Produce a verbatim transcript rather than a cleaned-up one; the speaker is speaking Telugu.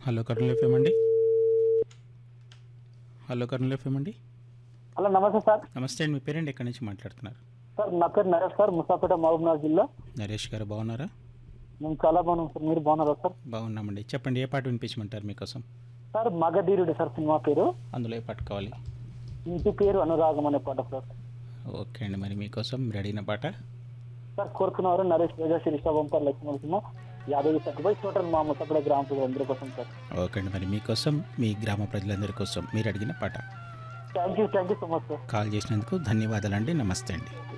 హలో కర్నూలు ఎఫ్ఎం అండి. హలో కర్నూలు ఎఫ్ఎం అండి. హలో నమస్తే సార్. నమస్తే అండి. మీ పేరెంట్ ఎక్కడి నుంచి మాట్లాడుతున్నారు? సార్ నా పేరు నరేష్ సార్, ముసాపేట మహబూబ్నగర్ జిల్లా. నరేష్ గారు బాగున్నారా? మేము చాలా బాగున్నాం సార్, మీరు బాగున్నారా సార్? బాగున్నామండి. చెప్పండి, ఏ పాట వినిపించమంటారు మీకోసం? సార్ మగధీరుడు సార్ సినిమా పేరు. అందులో ఏ పాట కావాలి? ఇంటి పేరు అనురాగం అనే పాట సార్. ఓకే అండి, మరి మీకోసం మీరు అడిగిన పాట సార్ కోరుకున్నవారు నరేష్ ప్రజా శిరీష వంపర్ లక్ష్మణ యాభై సట్టుపై టోటల్ మా ముసాపేట గ్రామ ప్రజలందరి కోసం సార్. ఓకే అండి, మరి మీకోసం మీ గ్రామ ప్రజలందరి కోసం మీరు అడిగిన పాట. Thank you thank you so much sir. Call చేసినందుకు ధన్యవాదాలండి. నమస్తే అండి.